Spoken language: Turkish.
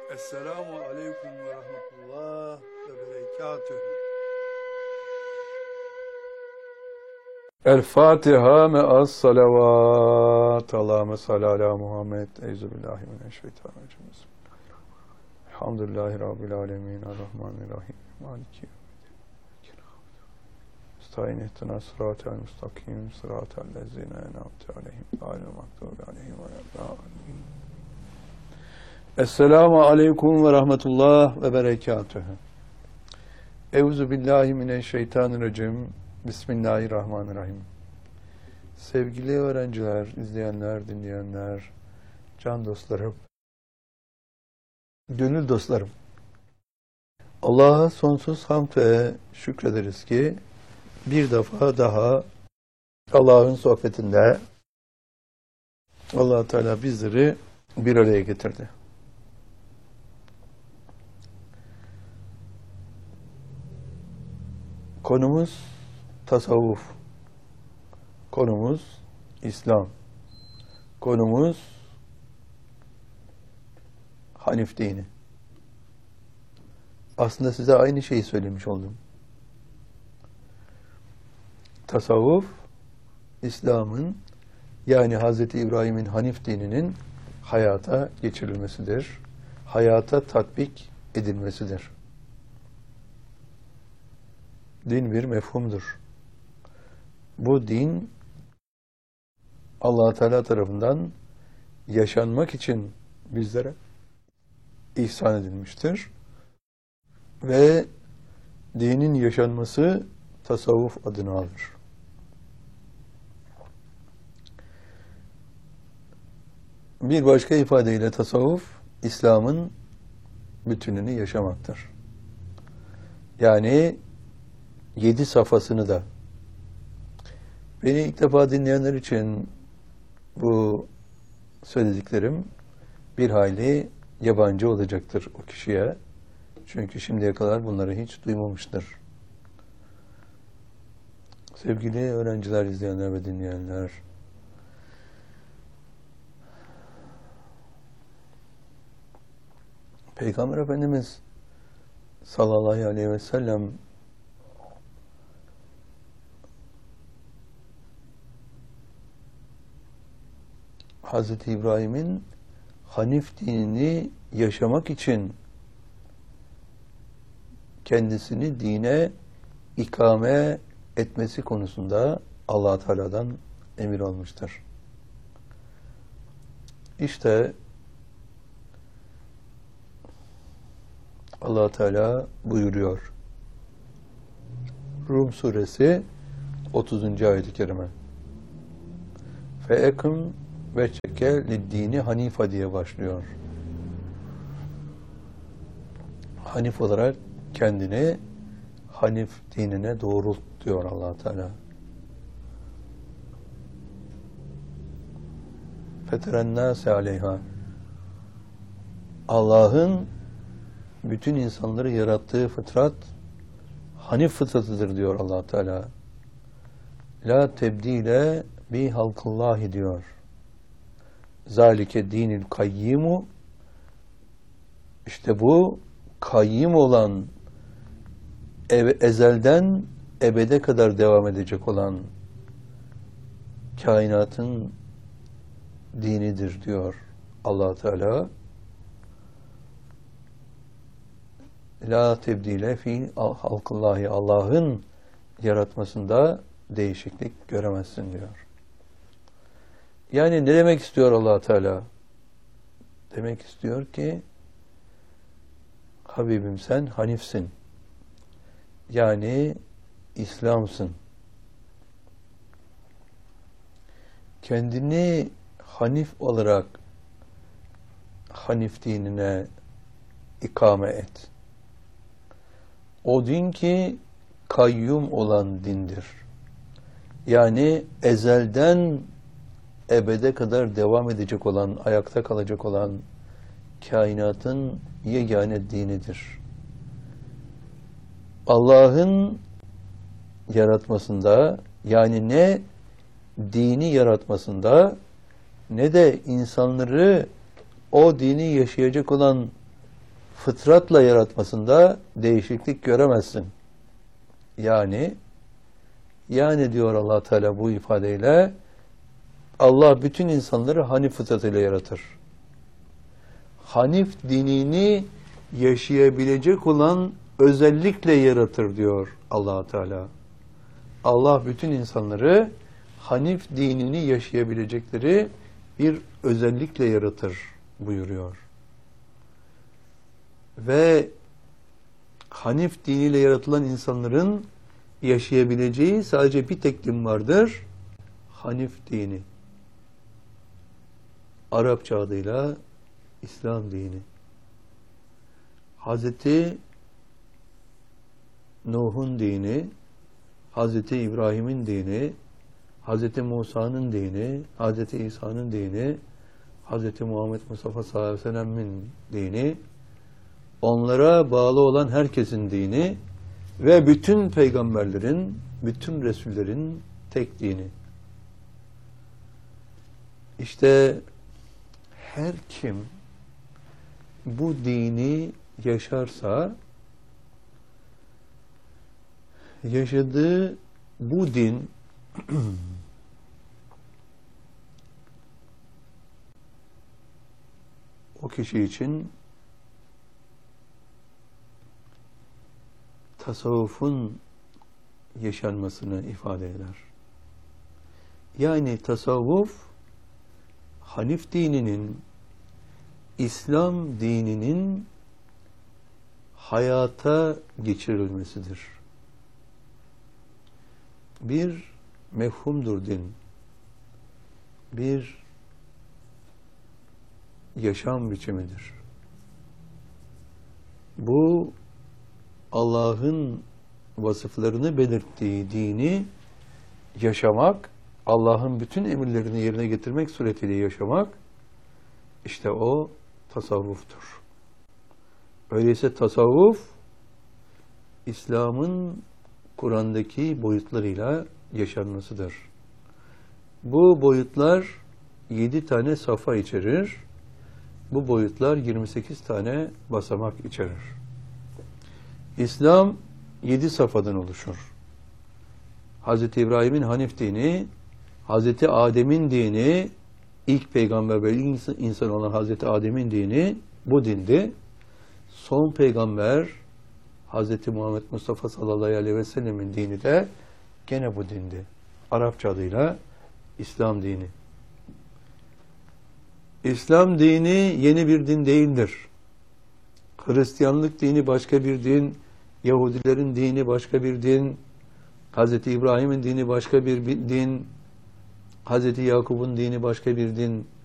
Esselamu aleyküm ve rahmetullah ve berekatühü. El Fatiha me'as salavat. Allahümme salli ala Muhammed. Euzubillahimineşşeytanirracim. Elhamdülillahi Rabbil alemin. Errahmanirrahim. Maliki yevmiddin. Estağin ihtina sıratel müstakim. Sıratel lezine en'amte aleyhim. Gâyril mağdûbi aleyhim ve leddâllîn. Esselamu aleyküm ve rahmetullah ve berekatühü. Euzubillahimineşşeytanirracim. Bismillahirrahmanirrahim. Sevgili öğrenciler, izleyenler, dinleyenler, can dostlarım, gönül dostlarım. Allah'a sonsuz hamd ve şükrederiz ki bir defa daha Allah'ın sohbetinde Allah Teala bizleri bir araya getirdi. Konumuz tasavvuf, konumuz İslam, konumuz Hanif dini. Aslında size aynı şeyi söylemiş oldum. Tasavvuf, İslam'ın yani Hz. İbrahim'in Hanif dininin hayata geçirilmesidir, hayata tatbik edilmesidir. Din bir mefhumdur. Bu din Allah Teala tarafından yaşanmak için bizlere ihsan edilmiştir. Ve dinin yaşanması tasavvuf adını alır. Bir başka ifadeyle tasavvuf, İslam'ın bütününü yaşamaktır. Yani 7 safhasını da. Beni ilk defa dinleyenler için bu söylediklerim bir hayli yabancı olacaktır o kişiye. Çünkü şimdiye kadar bunları hiç duymamıştır. Sevgili öğrenciler, izleyenler ve dinleyenler, Peygamber Efendimiz sallallahu aleyhi ve sellem Hz. İbrahim'in Hanif dinini yaşamak için kendisini dine ikame etmesi konusunda Allah Teala'dan emir almıştır. İşte Allah Teala buyuruyor. Rum suresi 30. ayet-i kerime. Fe'ekum ve çeke dini hanifa diye başlıyor. Hanif olarak kendini Hanif dinine doğrult diyor Allah Teala. Feterennâse aleyha. Allah'ın bütün insanları yarattığı fıtrat Hanif fıtratıdır diyor Allah Teala. La tebdile bi halkıllahi diyor. Zalike dinil kayyimu, işte bu kayyim olan ezelden ebede kadar devam edecek olan kainatın dinidir diyor Allah Teala. La tebdile fi halkıllahi, Allah'ın yaratmasında değişiklik göremezsin diyor. Yani ne demek istiyor Allah Teala? Demek istiyor ki Habibim sen Hanifsin. Yani İslam'sın. Kendini Hanif olarak Hanif dinine ikame et. O din ki kayyum olan dindir. Yani ezelden ebede kadar devam edecek olan, ayakta kalacak olan kainatın yegane dinidir. Allah'ın yaratmasında, yani ne dini yaratmasında ne de insanları o dini yaşayacak olan fıtratla yaratmasında değişiklik göremezsin. Yani diyor Allah Teala bu ifadeyle, Allah bütün insanları Hanif fıtratıyla yaratır. Hanif dinini yaşayabilecek olan özellikle yaratır diyor Allah Teala. Allah bütün insanları Hanif dinini yaşayabilecekleri bir özellikle yaratır buyuruyor. Ve Hanif diniyle yaratılan insanların yaşayabileceği sadece bir tek din vardır. Hanif dini. Arapça adıyla İslam dini. Hazreti Nuh'un dini, Hazreti İbrahim'in dini, Hazreti Musa'nın dini, Hazreti İsa'nın dini, Hazreti Muhammed Mustafa sallallahu aleyhi ve sellem'in dini, onlara bağlı olan herkesin dini ve bütün peygamberlerin, bütün resullerin tek dini. İşte her kim bu dini yaşarsa, yaşadığı bu din o kişi için tasavvufun yaşanmasını ifade eder. Yani tasavvuf, Hanif dininin, İslam dininin hayata geçirilmesidir. Bir mefhumdur din. Bir yaşam biçimidir. Bu Allah'ın vasıflarını belirttiği dini yaşamak, Allah'ın bütün emirlerini yerine getirmek suretiyle yaşamak, işte o tasavvuftur. Öyleyse tasavvuf, İslam'ın Kur'an'daki boyutlarıyla yaşanmasıdır. Bu boyutlar 7 tane safa içerir. Bu boyutlar 28 tane basamak içerir. İslam 7 safhadan oluşur. Hazreti İbrahim'in Hanif dini, Hazreti Adem'in dini, ilk peygamber ve ilk insan olan Hazreti Adem'in dini bu dindi. Son peygamber Hazreti Muhammed Mustafa sallallahu aleyhi ve sellemin dini de gene bu dindi. Arapça adıyla İslam dini. İslam dini yeni bir din değildir. Hristiyanlık dini başka bir din, Yahudilerin dini başka bir din, Hazreti İbrahim'in dini başka bir din, Hazreti Yakup'un dini başka bir din